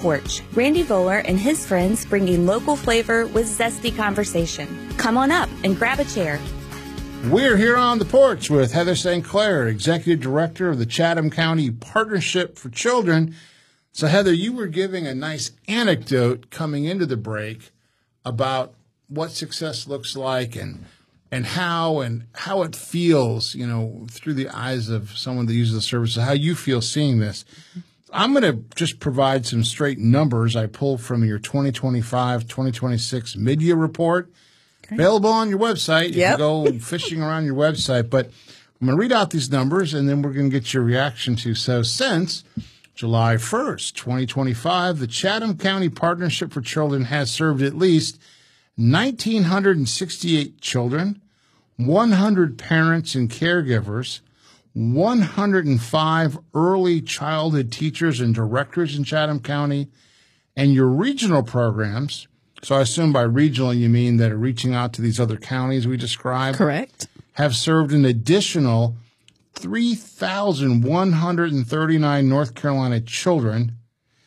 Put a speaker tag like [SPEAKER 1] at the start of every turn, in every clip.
[SPEAKER 1] Porch. Randy Voller and his friends bringing local flavor with zesty conversation. Come on up and grab a chair.
[SPEAKER 2] We're here on the porch with Heather St. Clair, Executive Director of the Chatham County Partnership for Children. So, Heather, you were giving a nice anecdote coming into the break about what success looks like and how it feels, you know, through the eyes of someone that uses the services, how you feel seeing this. I'm going to just provide some straight numbers I pulled from your 2025-2026 mid-year report. Okay. Available on your website. You can go fishing around your website. But I'm going to read out these numbers, and then we're going to get your reaction to. So since July 1st, 2025, the Chatham County Partnership for Children has served at least 1,968 children, 100 parents and caregivers, 105 early childhood teachers and directors in Chatham County, and your regional programs. So I assume by regional you mean that are reaching out to these other counties we described.
[SPEAKER 3] Correct.
[SPEAKER 2] Have served an additional 3,139 North Carolina children.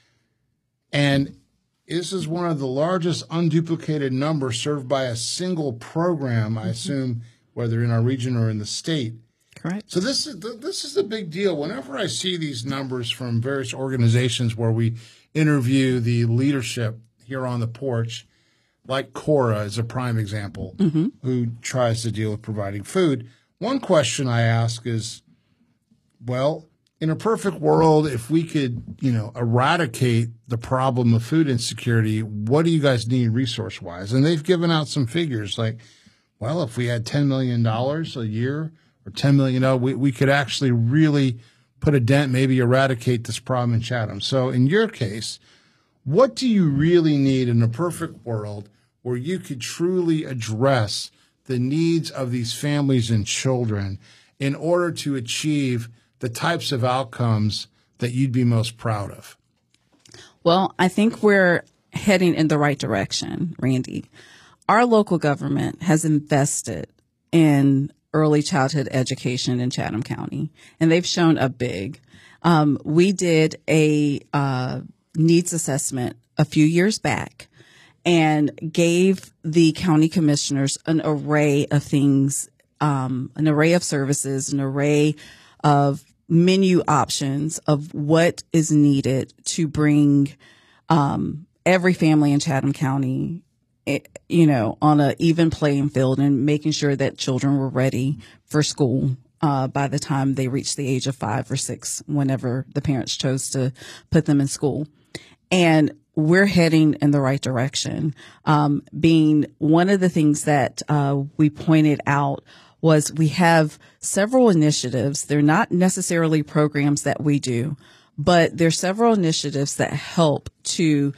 [SPEAKER 2] And this is one of the largest unduplicated numbers served by a single program, I assume, whether in our region or in the state.
[SPEAKER 3] Correct.
[SPEAKER 2] So this is a big deal. Whenever I see these numbers from various organizations where we interview the leadership here on the porch, like Cora is a prime example, who tries to deal with providing food. One question I ask is, well, in a perfect world, if we could, you know, eradicate the problem of food insecurity, what do you guys need resource-wise? And they've given out some figures like, well, if we had $10 million a year or $10 million, we could actually really put a dent, maybe eradicate this problem in Chatham. So in your case, what do you really need in a perfect world where you could truly address the needs of these families and children in order to achieve the types of outcomes that you'd be most proud of?
[SPEAKER 3] Well, I think we're heading in the right direction, Randy. Our local government has invested in early childhood education in Chatham County, and they've shown up big. We did a needs assessment a few years back and gave the county commissioners an array of things, an array of services, an array of menu options of what is needed to bring every family in Chatham County, you know, on an even playing field and making sure that children were ready for school by the time they reached the age of 5 or 6, whenever the parents chose to put them in school. And we're heading in the right direction. Being one of the things that we pointed out was we have several initiatives. They're not necessarily programs that we do, but there's several initiatives that help to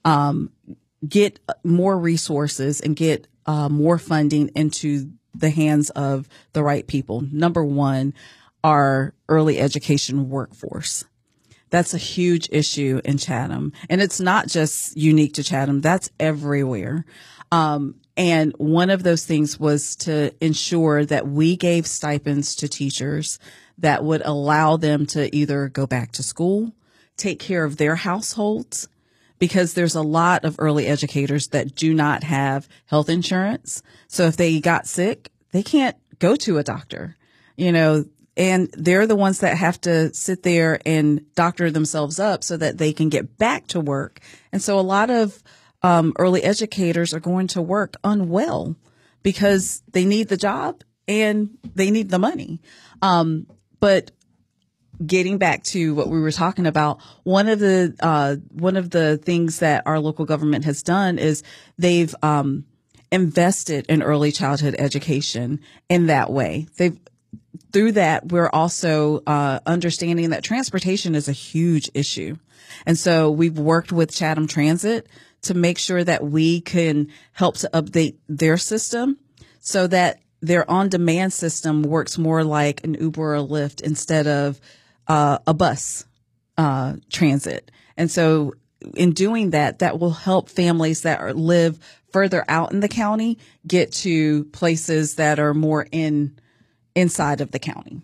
[SPEAKER 3] get more resources and get more funding into the hands of the right people. Number one, our early education workforce. That's a huge issue in Chatham. And it's not just unique to Chatham. That's everywhere. And one of those things was to ensure that we gave stipends to teachers that would allow them to either go back to school, take care of their households, because there's a lot of early educators that do not have health insurance. So if they got sick, they can't go to a doctor, you know, and they're the ones that have to sit there and doctor themselves up so that they can get back to work. And so a lot of early educators are going to work unwell because they need the job and they need the money. But getting back to what we were talking about, one of the things that our local government has done is they've invested in early childhood education in that way. Through that, we're also understanding that transportation is a huge issue. And so we've worked with Chatham Transit to make sure that we can help to update their system so that their on-demand system works more like an Uber or a Lyft instead of a bus transit. And so in doing that, that will help families that live further out in the county get to places that are more inside of the county.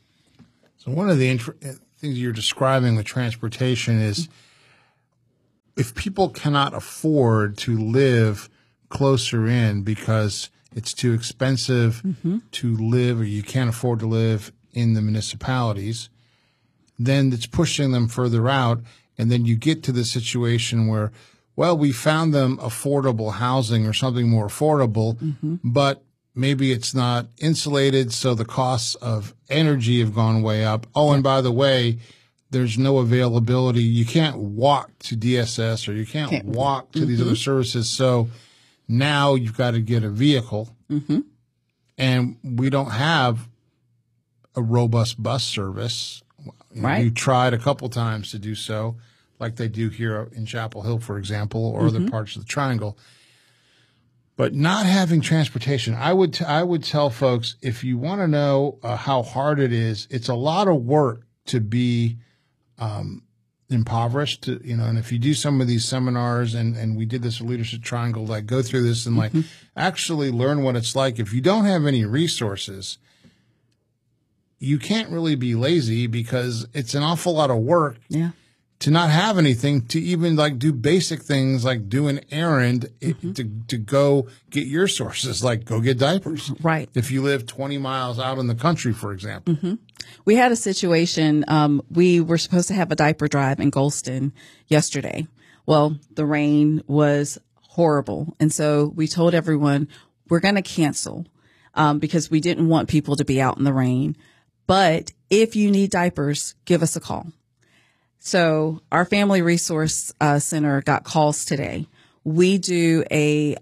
[SPEAKER 2] So one of the things you're describing with transportation is if people cannot afford to live closer in because it's too expensive to live, or you can't afford to live in the municipalities, then it's pushing them further out. And then you get to the situation where, well, we found them affordable housing or something more affordable, but maybe it's not insulated, so the costs of energy have gone way up. Oh, and by the way, there's no availability. You can't walk to DSS, or you can't walk to these other services. So now you've got to get a vehicle, and we don't have a robust bus service.
[SPEAKER 3] Right.
[SPEAKER 2] We tried a couple times to do so, like they do here in Chapel Hill, for example, or other parts of the Triangle. But not having transportation, I would tell folks, if you want to know how hard it is, it's a lot of work to be impoverished, and if you do some of these seminars, and we did this with Leadership Triangle, like go through this and like actually learn what it's like. If you don't have any resources, you can't really be lazy, because it's an awful lot of work to not have anything, to even like do basic things like do an errand, to go get your sources, like go get diapers.
[SPEAKER 3] Right.
[SPEAKER 2] If you live 20 miles out in the country, for example.
[SPEAKER 3] We had a situation, we were supposed to have a diaper drive in Golston yesterday. Well, the rain was horrible. And so we told everyone we're going to cancel, because we didn't want people to be out in the rain. But if you need diapers, give us a call. So our Family Resource Center got calls today. We do a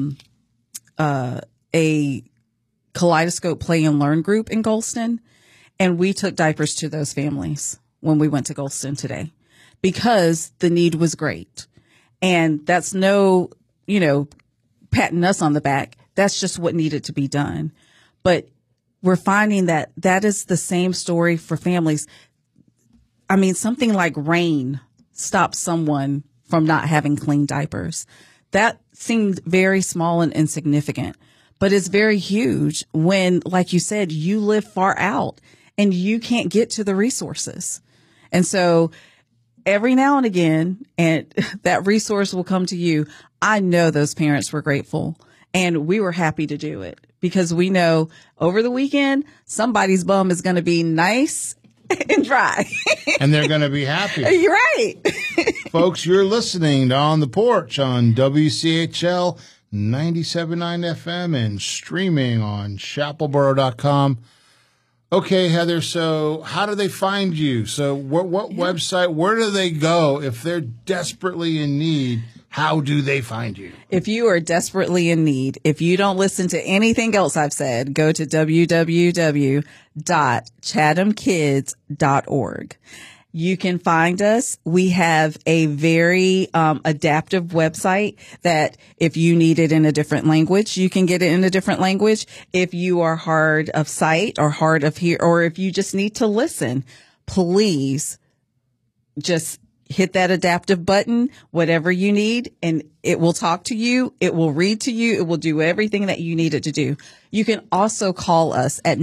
[SPEAKER 3] Kaleidoscope Play and Learn group in Golston, and we took diapers to those families when we went to Golston today, because the need was great. And that's no, patting us on the back. That's just what needed to be done. But we're finding that that is the same story for families. I mean, something like rain stops someone from not having clean diapers. That seemed very small and insignificant, but it's very huge when, like you said, you live far out and you can't get to the resources. And so every now and again, and that resource will come to you. I know those parents were grateful, and we were happy to do it, because we know over the weekend, somebody's bum is going to be nice and dry.
[SPEAKER 2] And they're going to be happy.
[SPEAKER 3] You're right.
[SPEAKER 2] Folks, you're listening to On the Porch on WCHL 97.9 FM and streaming on chapelboro.com. Okay, Heather, so how do they find you? So what website, where do they go if they're desperately in need? How do they find you?
[SPEAKER 3] If you are desperately in need, if you don't listen to anything else I've said, go to www.chathamkids.org. You can find us. We have a very adaptive website that if you need it in a different language, you can get it in a different language. If you are hard of sight or hard of hear, or if you just need to listen, please just hit that adaptive button, whatever you need, and it will talk to you. It will read to you. It will do everything that you need it to do. You can also call us at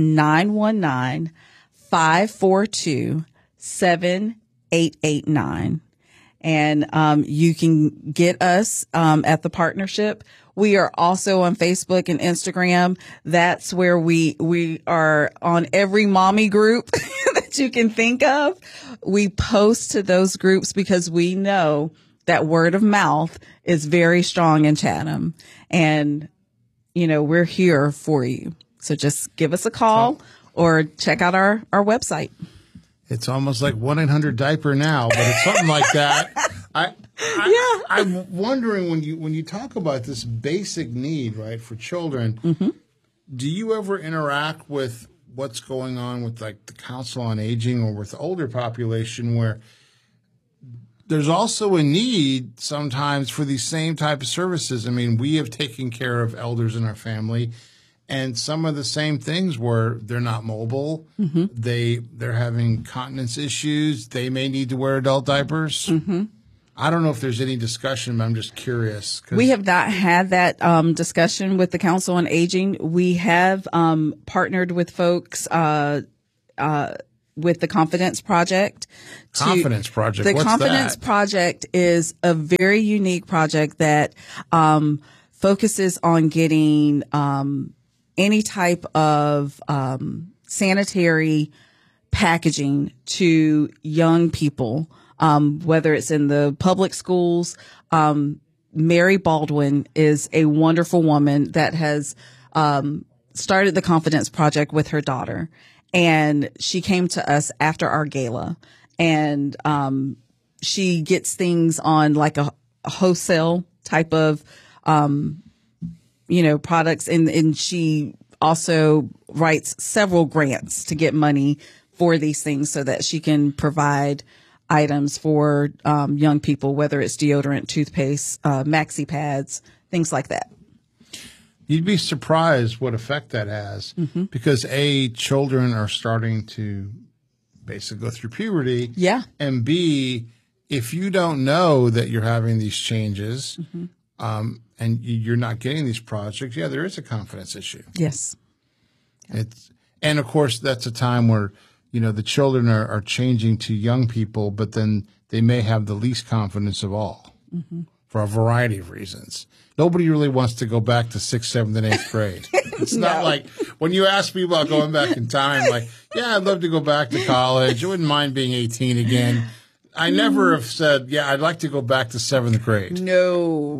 [SPEAKER 3] 919-542-7889. And you can get us at the partnership. We are also on Facebook and Instagram. That's where we are on every mommy group that you can think of. We post to those groups because we know that word of mouth is very strong in Chatham. And, we're here for you. So just give us a call or check out our website.
[SPEAKER 2] It's almost like 1-800-DIAPER now, but it's something like that. I'm wondering, when you talk about this basic need, right, for children, do you ever interact with what's going on with like the Council on Aging or with the older population, where there's also a need sometimes for these same type of services? I mean, we have taken care of elders in our family, and some of the same things where they're not mobile, they're having continence issues, they may need to wear adult diapers. I don't know if there's any discussion, but I'm just curious.
[SPEAKER 3] We have not had that discussion with the Council on Aging. We have partnered with folks with the Confidence Project.
[SPEAKER 2] Confidence Project.
[SPEAKER 3] The
[SPEAKER 2] What's
[SPEAKER 3] Confidence
[SPEAKER 2] that?
[SPEAKER 3] Project is a very unique project that focuses on getting any type of sanitary packaging to young people, whether it's in the public schools. Mary Baldwin is a wonderful woman that has started the Confidence Project with her daughter. And she came to us after our gala, and she gets things on like a wholesale type of, products. And she also writes several grants to get money for these things so that she can provide items for young people, whether it's deodorant, toothpaste, maxi pads, things like that.
[SPEAKER 2] You'd be surprised what effect that has because A, children are starting to basically go through puberty.
[SPEAKER 3] Yeah.
[SPEAKER 2] And B, if you don't know that you're having these changes and you're not getting these projects, yeah, there is a confidence issue.
[SPEAKER 3] Yes.
[SPEAKER 2] And of course, that's a time where, the children are changing to young people, but then they may have the least confidence of all for a variety of reasons. Nobody really wants to go back to 6th, 7th, and 8th grade. It's not like when you ask people about going back in time, like, yeah, I'd love to go back to college. I wouldn't mind being 18 again. I never have said, yeah, I'd like to go back to 7th grade.
[SPEAKER 3] No.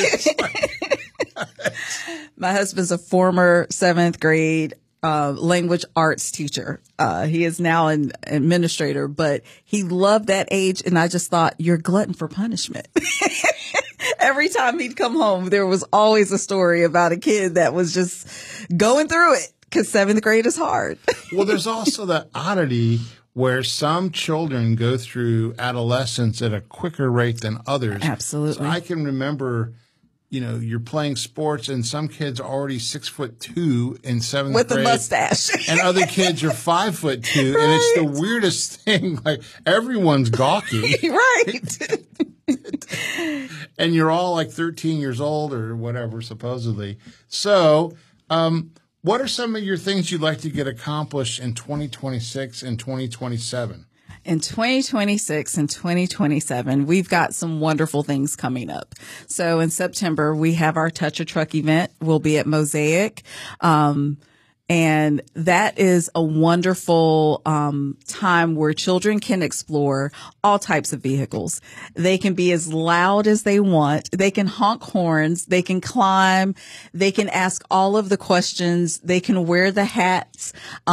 [SPEAKER 3] My husband's a former 7th grade language arts teacher. He is now an administrator, but he loved that age. And I just thought, you're glutton for punishment. Every time he'd come home, there was always a story about a kid that was just going through it because 7th grade is hard. Well,
[SPEAKER 2] there's also that oddity where some children go through adolescence at a quicker rate than others.
[SPEAKER 3] Absolutely.
[SPEAKER 2] So I can remember, you're playing sports and some kids are already 6'2" in 7th grade.
[SPEAKER 3] With a mustache.
[SPEAKER 2] And other kids are 5'2".
[SPEAKER 3] Right.
[SPEAKER 2] And it's the weirdest thing. Like everyone's gawky.
[SPEAKER 3] Right.
[SPEAKER 2] And you're all like 13 years old or whatever, supposedly. So, what are some of your things you'd like to get accomplished in 2026 and 2027?
[SPEAKER 3] In 2026 and 2027, we've got some wonderful things coming up. So in September, we have our Touch a Truck event. We'll be at Mosaic. And that is a wonderful time where children can explore all types of vehicles. They can be as loud as they want. They can honk horns. They can climb. They can ask all of the questions. They can wear the hats.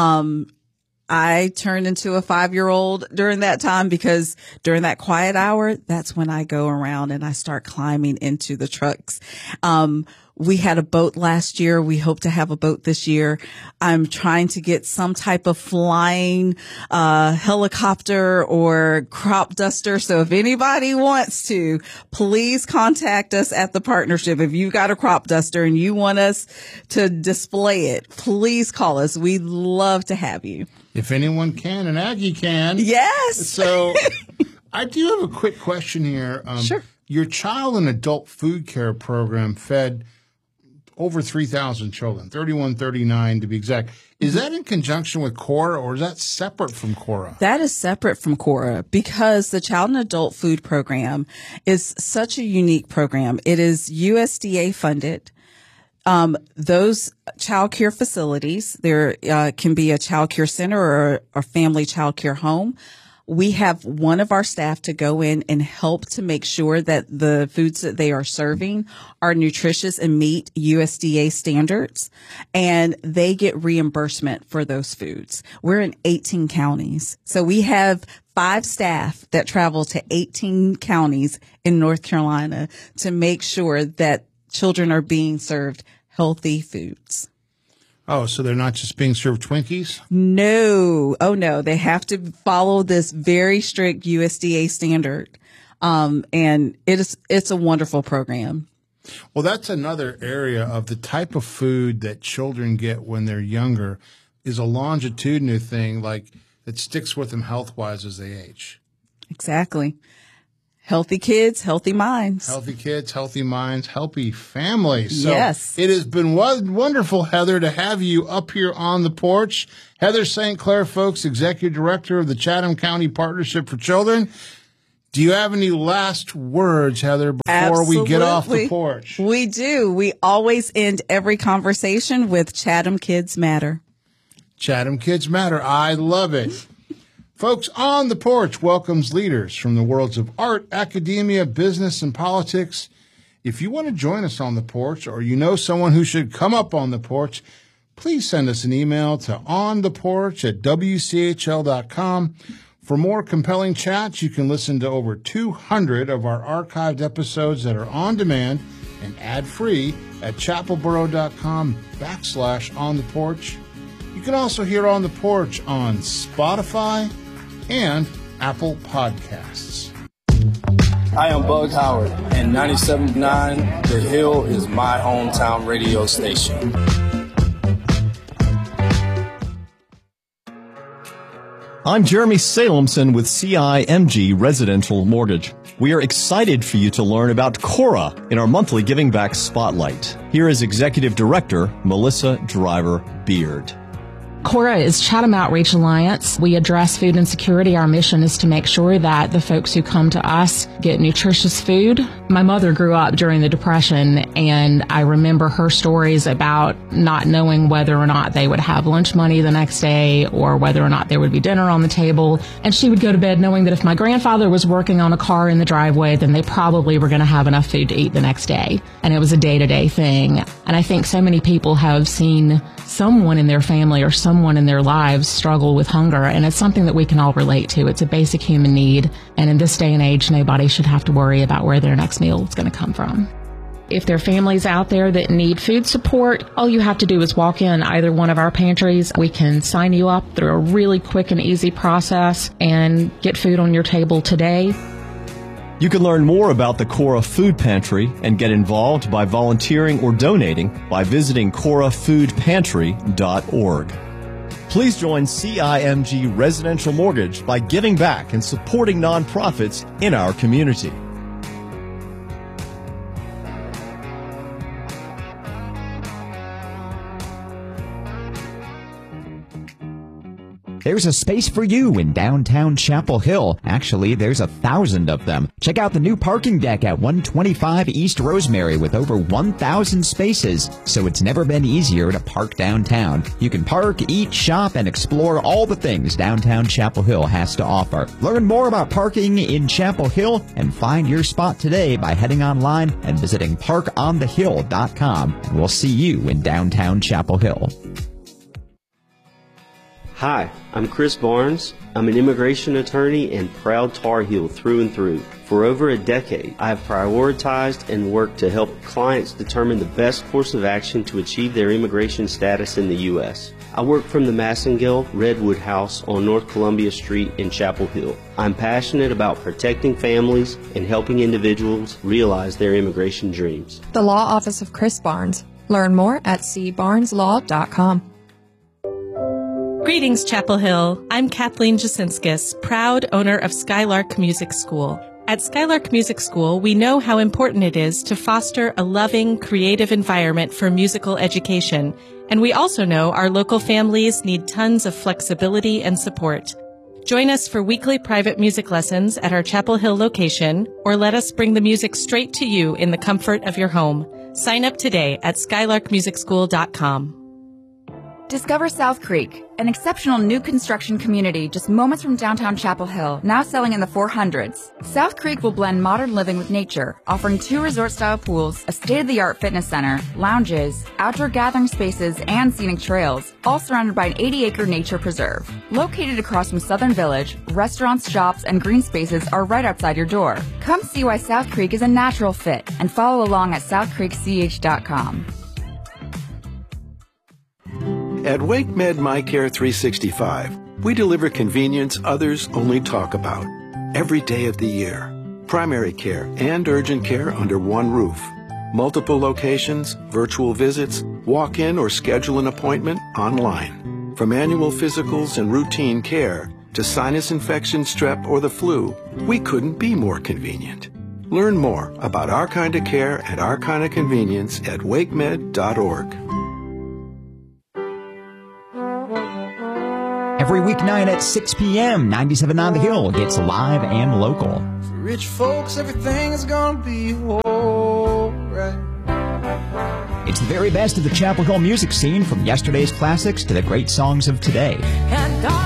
[SPEAKER 3] I turned into a 5-year-old during that time because during that quiet hour, that's when I go around and I start climbing into the trucks. We had a boat last year. We hope to have a boat this year. I'm trying to get some type of flying helicopter or crop duster. So if anybody wants to, please contact us at the partnership. If you've got a crop duster and you want us to display it, please call us. We'd love to have you.
[SPEAKER 2] If anyone can, an Aggie can.
[SPEAKER 3] Yes.
[SPEAKER 2] So I do have a quick question here.
[SPEAKER 3] Sure.
[SPEAKER 2] Your child and adult food care program fed over 3,000 children, 3139 to be exact. Is that in conjunction with Cora or is that separate from Cora?
[SPEAKER 3] That is separate from Cora because the Child and Adult Food Program is such a unique program. It is USDA funded. Those child care facilities, there can be a child care center or a family child care home. We have one of our staff to go in and help to make sure that the foods that they are serving are nutritious and meet USDA standards, and they get reimbursement for those foods. We're in 18 counties. So we have 5 staff that travel to 18 counties in North Carolina to make sure that children are being served healthy foods.
[SPEAKER 2] Oh, so they're not just being served Twinkies?
[SPEAKER 3] No. Oh, no. They have to follow this very strict USDA standard. And it's a wonderful program.
[SPEAKER 2] Well, that's another area of the type of food that children get when they're younger is a longitudinal thing, like that sticks with them health-wise as they age.
[SPEAKER 3] Exactly. Healthy kids, healthy minds.
[SPEAKER 2] Healthy kids, healthy minds, healthy families. So
[SPEAKER 3] yes.
[SPEAKER 2] It has been wonderful, Heather, to have you up here on the porch. Heather St. Clair, folks, Executive Director of the Chatham County Partnership for Children. Do you have any last words, Heather, before we get off the porch?
[SPEAKER 3] We do. We always end every conversation with Chatham Kids Matter.
[SPEAKER 2] Chatham Kids Matter. I love it. Folks, On the Porch welcomes leaders from the worlds of art, academia, business, and politics. If you want to join us on the porch, or you know someone who should come up on the porch, please send us an email to ontheporch@wchl.com. For more compelling chats, you can listen to over 200 of our archived episodes that are on demand and ad-free at chapelboro.com/ontheporch. You can also hear On the Porch on Spotify and Apple Podcasts.
[SPEAKER 4] Hi, I'm Bug Howard, and 97.9 The Hill is my hometown radio station.
[SPEAKER 5] I'm Jeremy Salemson with CIMG Residential Mortgage. We are excited for you to learn about Cora in our monthly Giving Back Spotlight. Here is Executive Director Melissa Driver-Beard.
[SPEAKER 6] Cora is Chatham Outreach Alliance. We address food insecurity. Our mission is to make sure that the folks who come to us get nutritious food. My mother grew up during the Depression, and I remember her stories about not knowing whether or not they would have lunch money the next day or whether or not there would be dinner on the table. And she would go to bed knowing that if my grandfather was working on a car in the driveway, then they probably were going to have enough food to eat the next day. And it was a day-to-day thing. And I think so many people have seen someone in their family or someone in their lives struggle with hunger, and it's something that we can all relate to. It's a basic human need, and in this day and age, nobody should have to worry about where their next meal is going to come from. If there are families out there that need food support, all you have to do is walk in either one of our pantries. We can sign you up through a really quick and easy process and get food on your table today.
[SPEAKER 5] You can learn more about the Cora Food Pantry and get involved by volunteering or donating by visiting corafoodpantry.org. Please join CIMG Residential Mortgage by giving back and supporting nonprofits in our community.
[SPEAKER 7] There's a space for you in downtown Chapel Hill. Actually, there's 1,000 of them. Check out the new parking deck at 125 East Rosemary with over 1,000 spaces, so it's never been easier to park downtown. You can park, eat, shop, and explore all the things downtown Chapel Hill has to offer. Learn more about parking in Chapel Hill and find your spot today by heading online and visiting parkonthehill.com. And we'll see you in downtown Chapel Hill.
[SPEAKER 8] Hi, I'm Chris Barnes. I'm an immigration attorney and proud Tar Heel through and through. For over a decade, I have prioritized and worked to help clients determine the best course of action to achieve their immigration status in the U.S. I work from the Massengill Redwood House on North Columbia Street in Chapel Hill. I'm passionate about protecting families and helping individuals realize their immigration dreams.
[SPEAKER 9] The Law Office of Chris Barnes. Learn more at cbarneslaw.com.
[SPEAKER 10] Greetings, Chapel Hill. I'm Kathleen Jasinskis, proud owner of Skylark Music School. At Skylark Music School, we know how important it is to foster a loving, creative environment for musical education, and we also know our local families need tons of flexibility and support. Join us for weekly private music lessons at our Chapel Hill location, or let us bring the music straight to you in the comfort of your home. Sign up today at skylarkmusicschool.com.
[SPEAKER 11] Discover South Creek, an exceptional new construction community just moments from downtown Chapel Hill, now selling in the 400s. South Creek will blend modern living with nature, offering 2 resort-style pools, a state-of-the-art fitness center, lounges, outdoor gathering spaces, and scenic trails, all surrounded by an 80-acre nature preserve. Located across from Southern Village, restaurants, shops, and green spaces are right outside your door. Come see why South Creek is a natural fit and follow along at southcreekch.com.
[SPEAKER 12] At WakeMed MyCare 365, we deliver convenience others only talk about. Every day of the year. Primary care and urgent care under one roof. Multiple locations, virtual visits, walk in or schedule an appointment online. From annual physicals and routine care, to sinus infection, strep, or the flu, we couldn't be more convenient. Learn more about our kind of care and our kind of convenience at wakemed.org.
[SPEAKER 7] Every weeknight at 6 p.m., 97 on the Hill gets live and local.
[SPEAKER 13] For rich folks, everything's gonna be alright.
[SPEAKER 7] It's the very best of the Chapel Hill music scene, from yesterday's classics to the great songs of today.